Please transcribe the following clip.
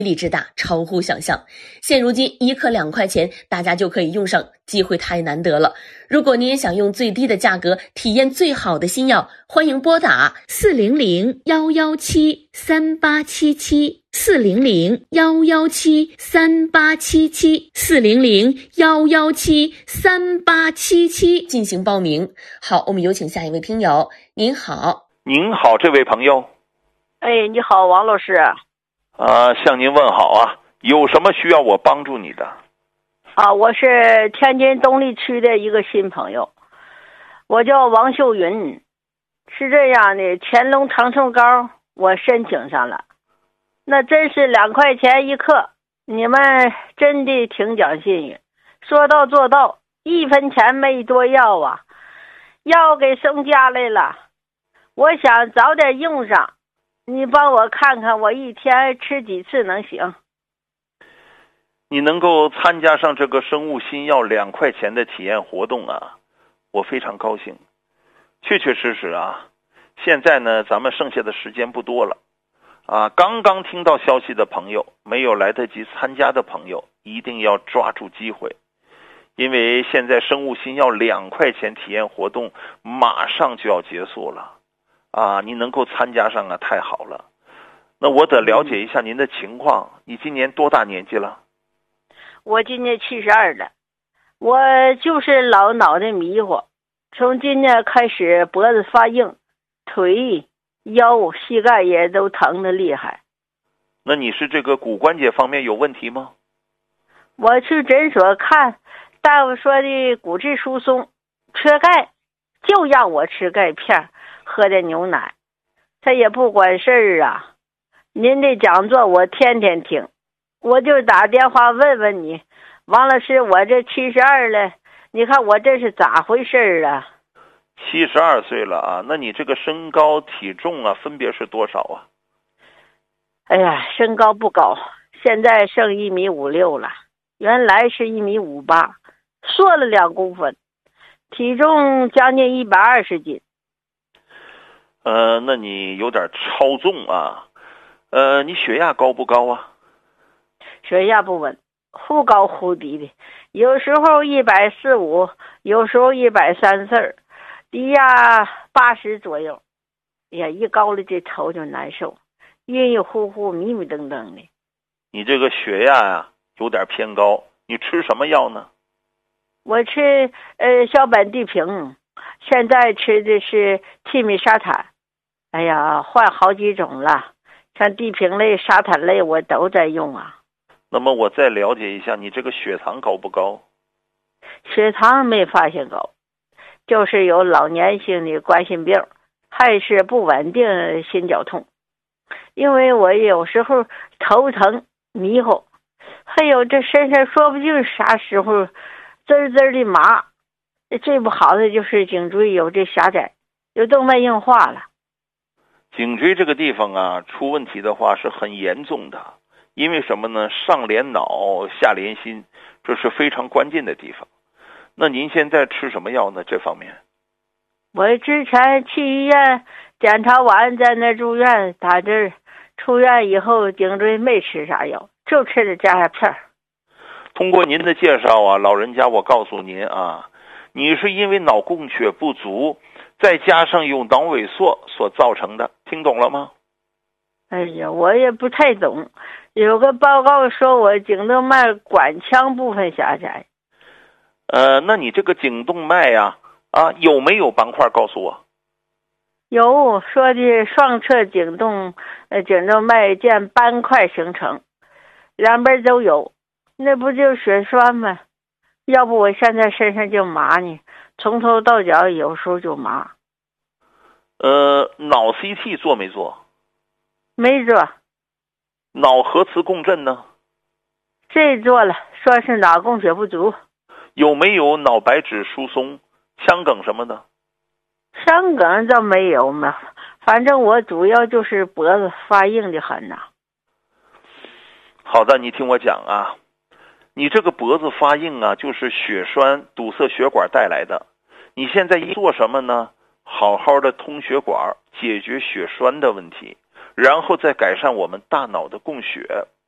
力之大，超乎想象。现如今1克2块钱，大家就可以用上，机会太难得了。如果您也想用最低的价格体验最好的新药，欢迎拨打400-117-3877，400-117-3877进行报名。好，我们有请下一位听友。您好。 您好，这位朋友。 哎，你好，王老师。 向您问好啊，有什么需要我帮助你的？ 我是天津东丽区的一个新朋友，我叫王秀云。是这样的，乾隆长寿膏我申请上了，那真是2块钱1克，你们真的挺讲信誉，说到做到，1分钱没多要啊，药给送家来了，我想早点用上，你帮我看看我一天吃几次能行？ 你能够参加上这个生物新药2块钱的体验活动啊，我非常高兴。确确实实啊，现在呢咱们剩下的时间不多了啊，刚刚听到消息的朋友，没有来得及参加的朋友，一定要抓住机会，因为现在生物新药2块钱体验活动马上就要结束了啊，你能够参加上啊，太好了。那我得了解一下您的情况，你今年多大年纪了？ 我今年72了，我就是老脑袋迷糊，从今年开始脖子发硬，腿、腰、膝盖也都疼得厉害。 那你是这个骨关节方面有问题吗？ 我去诊所看，大夫说的骨质疏松，缺钙，就让我吃钙片，喝点牛奶，他也不管事儿啊。您的讲座我天天听，我就打电话问问你，王老师，我这72了，你看我这是咋回事啊 ？72岁了啊，那你这个身高体重啊分别是多少啊？ 哎呀，身高不高，现在剩1.56米了，原来是1.58米，缩了2公分，体重将近120斤。 那你有点超重啊。你血压高不高啊？ 血压不稳，忽高忽低的，有时候145，有时候134，低压80左右。哎呀，一高了这头就难受，晕晕乎乎、迷迷瞪瞪的。 你这个血压呀有点偏高，你吃什么药呢？ 我吃小本地平，现在吃的是替米沙坦。哎呀，换好几种了。像地平类、沙坦类我都在用啊。 那么我再了解一下，你这个血糖高不高？ 血糖没发现高，就是有老年性的冠心病，还是不稳定心绞痛。因为我有时候头疼迷糊，还有这身上说不定啥时候滋滋的麻。最不好的就是颈椎有这狭窄，有动脉硬化了。 颈椎这个地方啊，出问题的话是很严重的，因为什么呢？上连脑，下连心，这是非常关键的地方。那您现在吃什么药呢？这方面？ 我之前去医院检查完，在那住院打针，出院以后颈椎没吃啥药，就吃了加压片。 通过您的介绍啊，老人家我告诉您啊，你是因为脑供血不足，再加上有脑萎缩所造成的，听懂了吗？ 哎呀，我也不太懂，有个报告说我颈动脉管腔部分狭窄。 那你这个颈动脉呀，有没有斑块？告诉我。 有，说的双侧颈动脉见斑块形成，两边都有，那不就血栓吗？要不我现在身上就麻呢，从头到脚有时候就麻。 脑 CT 做没做？ 没做。 脑核磁共振呢？ 这做了，说是脑供血不足。 有没有脑白质疏松、腔梗什么的？ 腔梗倒没有嘛，反正我主要就是脖子发硬的很呐。 好的，你听我讲啊，你这个脖子发硬啊，就是血栓堵塞血管带来的。你现在做什么呢？好好的通血管，解决血栓的问题，然后再改善我们大脑的供血。